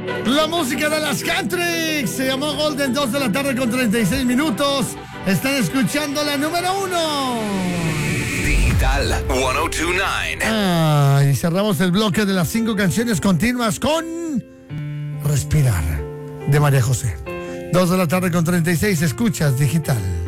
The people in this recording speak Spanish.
La música de las Cantrix se llamó Golden, 2 de la tarde con 36 minutos. Están escuchando la número 1. Digital 1029. Y cerramos el bloque de las 5 canciones continuas con Respirar de María José. 2 de la tarde con 36, escuchas Digital.